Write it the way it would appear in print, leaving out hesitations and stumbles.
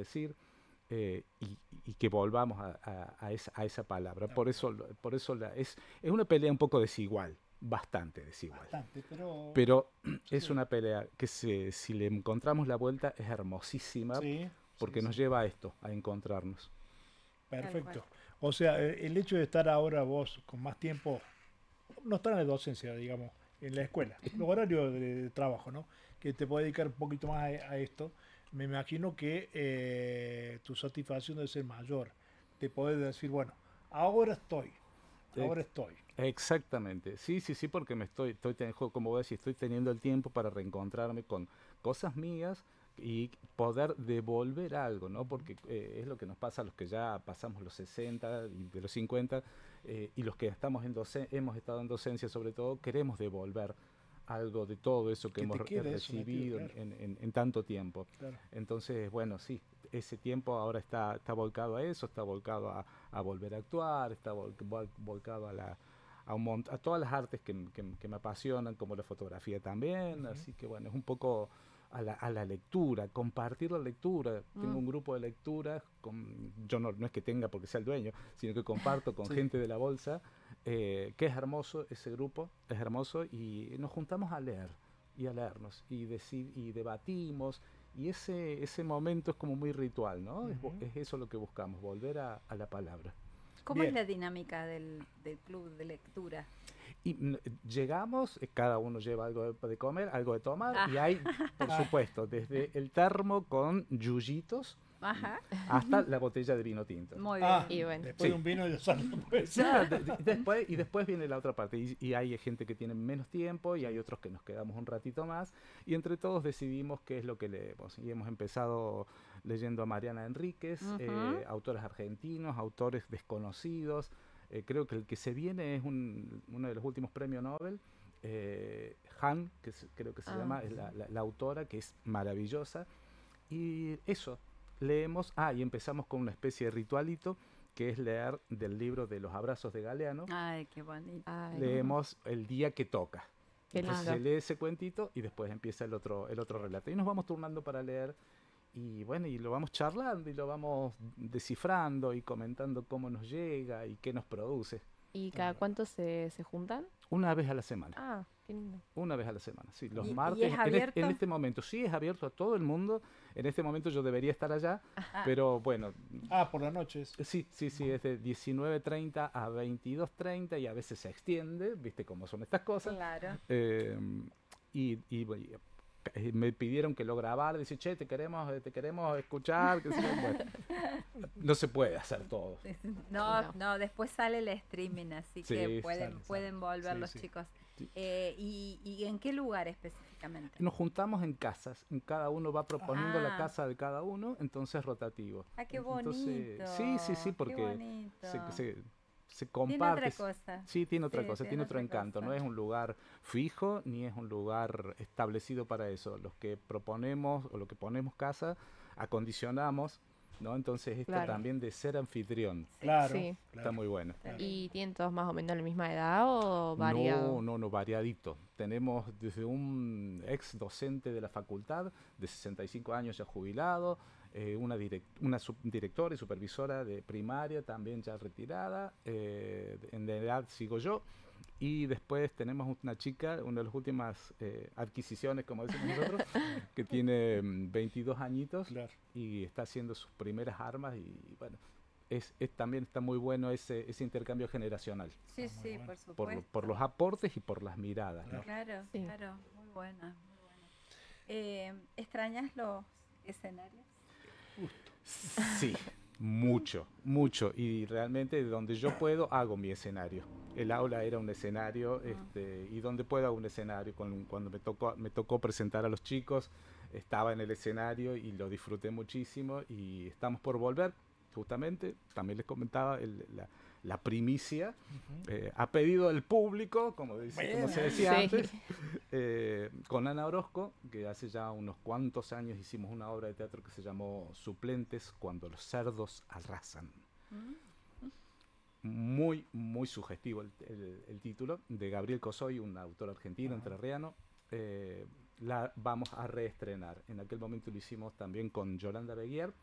decir, y que volvamos a esa palabra. Es una pelea un poco desigual, bastante desigual. Bastante, pero Pero es sí, una pelea que si le encontramos la vuelta es hermosísima sí, sí, porque nos sí. lleva a esto, a encontrarnos. Tal cual. Perfecto. O sea, el hecho de estar ahora vos con más tiempo, no estar en la docencia, digamos, en la escuela, los horarios de trabajo, ¿no? Que te puede dedicar un poquito más a esto, me imagino que tu satisfacción debe ser mayor. Te podés decir, bueno, ahora estoy, ahora Ex- estoy. Exactamente, sí, sí, sí, porque como voy a decir, estoy teniendo el tiempo para reencontrarme con cosas mías y poder devolver algo, ¿no? Porque es lo que nos pasa a los que ya pasamos los 60 y de los 50 y los que hemos estado en docencia sobre todo, queremos devolver algo de todo eso que Que hemos te quede eso metido, recibido claro, en tanto tiempo. claro. Entonces, bueno, sí, ese tiempo ahora está volcado a eso, está volcado a volver a actuar, está volcado a todas las artes que me apasionan, como la fotografía también, Ujú. así que bueno, es un poco a la lectura, compartir la lectura. Tengo Mm, un grupo de lecturas, yo no es que tenga porque sea el dueño, sino que comparto con Sí, gente de la bolsa, que es hermoso ese grupo, es hermoso, y nos juntamos a leer y a leernos y debatimos y ese momento es como muy ritual, ¿no? ujú. Es eso lo que buscamos, volver a la palabra. ¿Cómo es Bien. la dinámica del club de lectura? Y llegamos, cada uno lleva algo de comer, algo de tomar, y Ah, hay, por Ah, supuesto, desde el termo con yuyitos ajá, hasta la botella de vino tinto. muy ah, bien. Y bueno, después de Sí, un vino ya sale, pues. ya, después viene la otra parte y hay gente que tiene menos tiempo y hay otros que nos quedamos un ratito más y entre todos decidimos qué es lo que leemos. Y hemos empezado leyendo a Mariana Enríquez, Ujú. autores argentinos, autores desconocidos. Creo que el que se viene es uno de los últimos premios Nobel. Han, creo que se ah, llama, es la autora, que es maravillosa. Y eso, leemos, y empezamos con una especie de ritualito, que es leer del libro de los abrazos de Galeano. Ay, qué bonito. ay, Leemos el día que toca. qué Entonces lindo. se lee ese cuentito y después empieza el otro relato. Y nos vamos turnando para leer y bueno, y lo vamos charlando y lo vamos descifrando y comentando cómo nos llega y qué nos produce. ¿Y cada cuánto se juntan? Una vez a la semana. Ah, qué lindo. Una vez a la semana, sí. Los ¿Y es martes, en abierto? este momento, sí es abierto a todo el mundo. En este momento yo debería estar allá, Ah, pero bueno, Ah, por las noches. sí, sí, sí, es de 19:30 a 22:30 y a veces se extiende, viste cómo son estas cosas. claro. Eh, me pidieron que lo grabara, dice, che, te queremos escuchar, que bueno, no se puede hacer todo. No, No. no, después sale el streaming, así que Sí, pueden, Sale, pueden sale. volver Sí, los sí. chicos. sí. ¿Y en qué lugar específicamente? Nos juntamos en casas, cada uno va proponiendo la Ah, casa de cada uno, entonces rotativo. qué Entonces, sí, sí, sí, bonito, qué porque bonito. se Tiene comparte. otra cosa. Sí, tiene otra Sí, cosa, tiene tiene otro otra encanto. No cosa. es un lugar fijo ni es un lugar establecido para eso. Los que proponemos o lo que ponemos casa, acondicionamos, ¿no? Entonces esto Claro. también de ser anfitrión Sí, Claro, Sí. está claro. muy bueno. está Claro. ¿Y lindo. tienen todos más o menos la misma edad o No, variado? no, no, variadito. Tenemos desde un ex docente de la facultad de 65 años ya jubilado, una subdirectora y supervisora de primaria también ya retirada, en la edad sigo yo, y después tenemos una chica, una de las últimas adquisiciones, como decimos nosotros, que tiene 22 añitos Claro. y está haciendo sus primeras armas y bueno, también está muy bueno ese intercambio generacional Sí, Está muy sí, bueno. por supuesto. por los aportes y por las miradas, ¿no? Claro. Claro, Sí. claro, muy buena, muy buena. ¿Extrañas los escenarios? Sí, mucho, mucho. Y realmente donde yo puedo hago mi escenario. El aula era un escenario, Ah, y donde puedo hago un escenario. Cuando me tocó presentar a los chicos, estaba en el escenario y lo disfruté muchísimo. Y estamos por volver, justamente. También les comentaba la primicia, Ujú. a pedido del público, como Bueno. se decía Sí. antes, con Ana Orozco, que hace ya unos cuantos años hicimos una obra de teatro que se llamó Suplentes cuando los cerdos arrasan. ¿mm? Muy, muy sugestivo el título, de Gabriel Cosoy, un autor argentino, Ajá. entrerriano. La vamos a reestrenar. En aquel momento lo hicimos también con Yolanda Beguier,